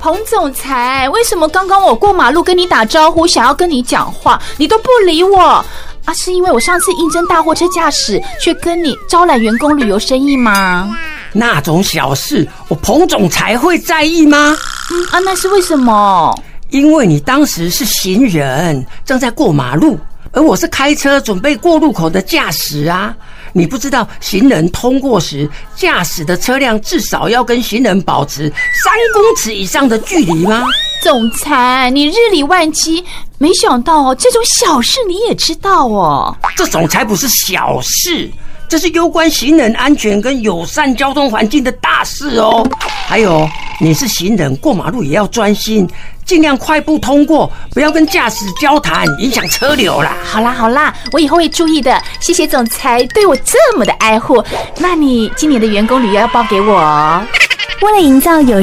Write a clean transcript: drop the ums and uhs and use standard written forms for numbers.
彭总裁，为什么刚刚我过马路跟你打招呼，想要跟你讲话，你都不理我啊？是因为我上次应征大货车驾驶，却跟你招揽员工旅游生意吗？ 那种小事，我彭总裁会在意吗？ 那是为什么？ 因为你当时是行人，正在过马路，而我是开车准备过路口的驾驶啊。你不知道行人通过时，驾驶的车辆至少要跟行人保持3公尺以上的距离吗？ 总裁，你日理万机，没想到这种小事你也知道哦。 这种才不是小事，这是攸关行人安全跟友善交通环境的大事哦。还有，你是行人，过马路也要专心，尽量快步通过，不要跟驾驶交谈，影响车流啦。 好啦，我以后会注意的。谢谢总裁对我这么的爱护。那你今年的员工旅游要报给我哦。 为了营造有